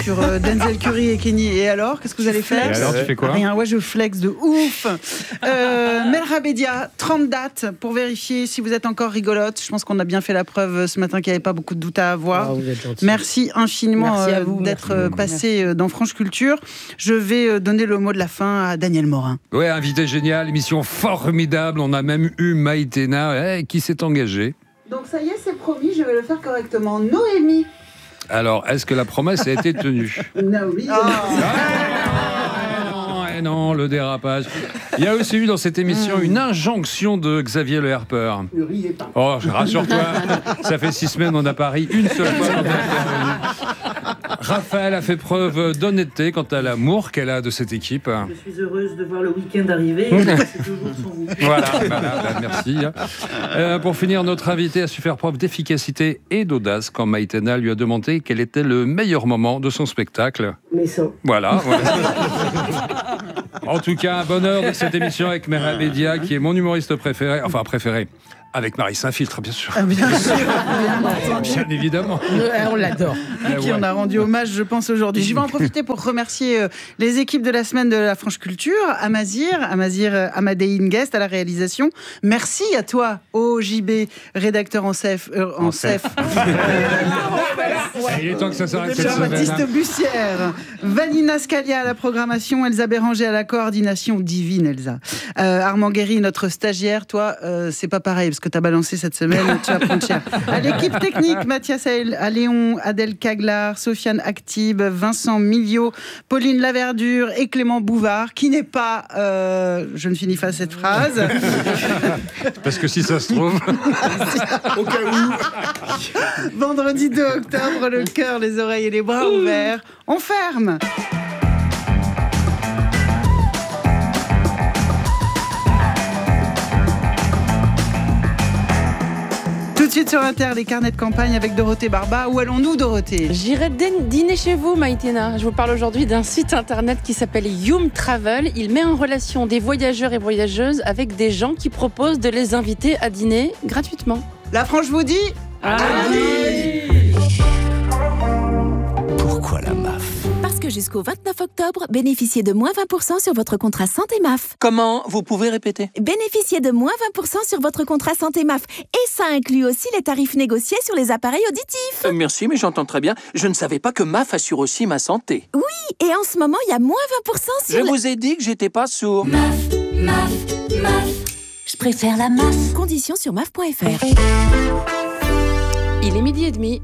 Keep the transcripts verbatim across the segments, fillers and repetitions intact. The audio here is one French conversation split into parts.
sur euh, Denzel Curry et Kenny. Et alors, qu'est-ce que vous allez faire? Et alors, tu fais quoi? Rien, ouais, je flex de ouf. Euh, Melra Bédia, trente dates pour vérifier si vous êtes encore rigolote. Je pense qu'on a bien fait la preuve ce matin qu'il n'y avait pas beaucoup de doutes à avoir. Ah, vous êtes gentil. Merci infiniment Merci à euh, vous, d'être merci. passé euh, dans France Culture. Je vais euh, donner le mot de la fin à Daniel Morin. Ouais, invité génial, émission formidable. On a même eu Maïtena eh, qui s'est engagée. Donc ça y est, c'est promis, je vais le faire correctement. Noémie. Alors, est-ce que la promesse a été tenue? Noémie. Eh non, le dérapage. Il y a aussi eu dans cette émission une injonction de Xavier Le Herper. Ne riez pas. Oh, rassure-toi, ça fait six semaines, on a Paris une seule fois. quand on est intervenu. Raphaël a fait preuve d'honnêteté quant à l'amour qu'elle a de cette équipe. Je suis heureuse de voir le week-end arriver. C'est toujours sans vous. Voilà, voilà, bah, merci. Euh, pour finir, notre invité a su faire preuve d'efficacité et d'audace quand Maïtena lui a demandé quel était le meilleur moment de son spectacle. Mais ça. Voilà. voilà. En tout cas, un bonheur de cette émission avec Melra Bédia, qui est mon humoriste préféré, enfin préféré, avec Marie Saint-Filtre, bien sûr. Ah, bien sûr, bien entendu. Bien évidemment. Euh, on l'adore. À qui on a rendu hommage, je pense, aujourd'hui. Je vais en profiter pour remercier euh, les équipes de la semaine de la Franche Culture, Amazir, Amazir euh, Amadéine Guest à la réalisation. Merci à toi, O J B, rédacteur en chef. Euh, en chef. Il est temps que ça s'arrête cette Jean-Baptiste semaine. Bussière, Vanina Scalia à la programmation, Elsa Béranger à la coordination, divine Elsa. Euh, Armand Guéry, notre stagiaire, toi, euh, c'est pas pareil, parce que tu as balancé cette semaine, tu vas prendre cher. À l'équipe technique, Mathias à Léon, Adèle Caglar, Sofiane Actib, Vincent Miliot, Pauline Laverdure et Clément Bouvard, qui n'est pas... Euh, je ne finis pas cette phrase. Parce que si ça se trouve... Au cas où. Vendredi deux octobre, le cœur, les oreilles et les bras ouverts. On ferme. Tout de suite sur Inter, les carnets de campagne avec Dorothée Barba. Où allons-nous, Dorothée? J'irai dîner chez vous, Maïtena. Je vous parle aujourd'hui d'un site internet qui s'appelle Youm Travel. Il met en relation des voyageurs et voyageuses avec des gens qui proposent de les inviter à dîner gratuitement. La France vous dit... Pourquoi la M A F? Parce que jusqu'au vingt-neuf octobre, bénéficiez de moins vingt pour cent sur votre contrat santé M A F. Comment? Vous pouvez répéter? Bénéficiez de moins vingt pour cent sur votre contrat santé M A F. Et ça inclut aussi les tarifs négociés sur les appareils auditifs. Euh, merci, mais j'entends très bien. Je ne savais pas que M A F assure aussi ma santé. Oui, et en ce moment, il y a moins vingt pour cent sur... Je le- vous ai dit que j'étais pas sourd. M A F, M A F, M A F. Je préfère la M A F. Conditions sur M A F point F R. Il est midi et demi.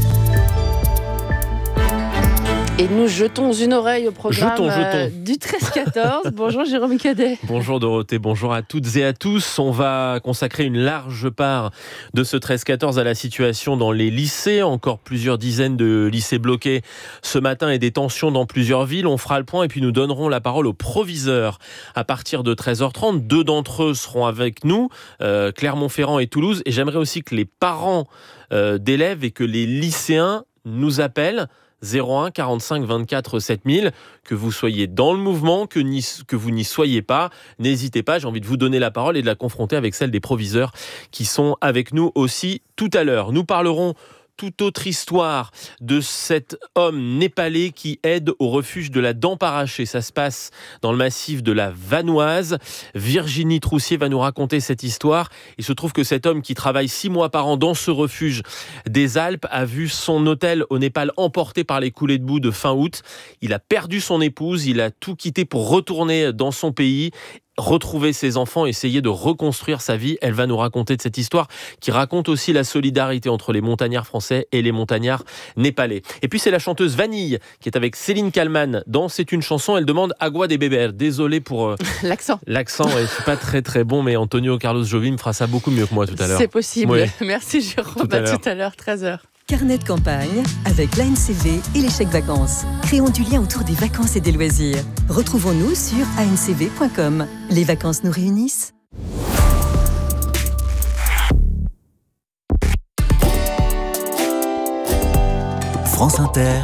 Et nous jetons une oreille au programme Jetons, euh, jetons. du treize quatorze. Bonjour Jérôme Cadet. Bonjour Dorothée, bonjour à toutes et à tous. On va consacrer une large part de ce treize quatorze à la situation dans les lycées. Encore plusieurs dizaines de lycées bloqués ce matin et des tensions dans plusieurs villes. On fera le point et puis nous donnerons la parole aux proviseurs à partir de treize heures trente. Deux d'entre eux seront avec nous, euh, Clermont-Ferrand et Toulouse. Et j'aimerais aussi que les parents euh, d'élèves et que les lycéens nous appellent. zéro un quarante-cinq vingt-quatre sept mille, que vous soyez dans le mouvement, que, n'y, que vous n'y soyez pas, n'hésitez pas, j'ai envie de vous donner la parole et de la confronter avec celle des proviseurs qui sont avec nous aussi tout à l'heure. Nous parlerons toute autre histoire de cet homme népalais qui aide au refuge de la Dent Parachée. Ça se passe dans le massif de la Vanoise. Virginie Troussier va nous raconter cette histoire. Il se trouve que cet homme qui travaille six mois par an dans ce refuge des Alpes a vu son hôtel au Népal emporté par les coulées de boue de fin août. Il a perdu son épouse, il a tout quitté pour retourner dans son pays, retrouver ses enfants, essayer de reconstruire sa vie. Elle va nous raconter de cette histoire qui raconte aussi la solidarité entre les montagnards français et les montagnards népalais. Et puis c'est la chanteuse Vanille qui est avec Céline Kallmann dans C'est une chanson. Elle demande Agua de beber. Désolé pour euh, L'accent. l'accent, ouais, c'est pas très très bon, mais Antonio Carlos Jobim fera ça beaucoup mieux que moi tout à l'heure. C'est possible. Oui. Merci Jérôme. Tout à À l'heure. tout à l'heure, treize heures. Carnet de campagne avec l'A N C V et les chèques vacances. Créons du lien autour des vacances et des loisirs. Retrouvons-nous sur a n c v point com. Les vacances nous réunissent. France Inter.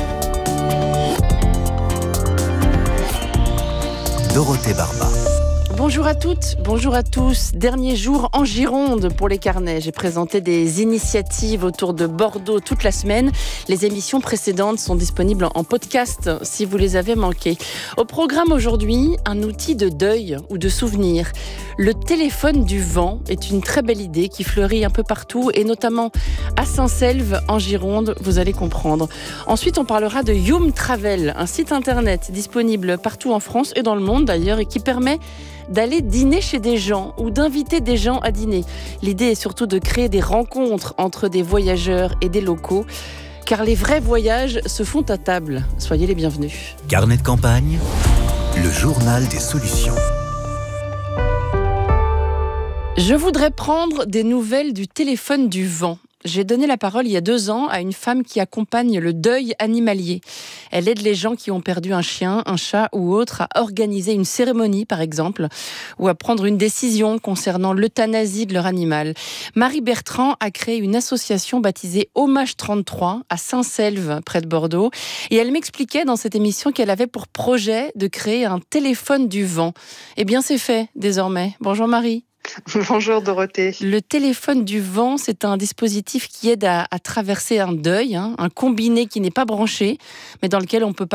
Dorothée Barba. Bonjour à toutes, bonjour à tous. Dernier jour en Gironde pour les carnets. J'ai présenté des initiatives autour de Bordeaux toute la semaine. Les émissions précédentes sont disponibles en podcast si vous les avez manquées. Au programme aujourd'hui, un outil de deuil ou de souvenir. Le téléphone du vent est une très belle idée qui fleurit un peu partout et notamment à Saint-Selve en Gironde, vous allez comprendre. Ensuite, on parlera de Youm Travel, un site internet disponible partout en France et dans le monde d'ailleurs et qui permet d'aller dîner chez des gens ou d'inviter des gens à dîner. L'idée est surtout de créer des rencontres entre des voyageurs et des locaux, car les vrais voyages se font à table. Soyez les bienvenus. Carnet de campagne, le journal des solutions. Je voudrais prendre des nouvelles du téléphone du vent. J'ai donné la parole il y a deux ans à une femme qui accompagne le deuil animalier. Elle aide les gens qui ont perdu un chien, un chat ou autre à organiser une cérémonie, par exemple, ou à prendre une décision concernant l'euthanasie de leur animal. Marie Bertrand a créé une association baptisée Hommage trente-trois à Saint-Selve, près de Bordeaux. Et elle m'expliquait dans cette émission qu'elle avait pour projet de créer un téléphone du vent. Eh bien, c'est fait désormais. Bonjour Marie. Bonjour Dorothée. Le téléphone du vent, c'est un dispositif qui aide à, à traverser un deuil, hein, un combiné qui n'est pas branché, mais dans lequel on peut